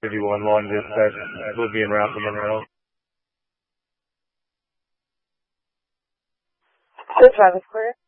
51-1 dispatch, Oblivion Ralph and Monroe. This Travis Square.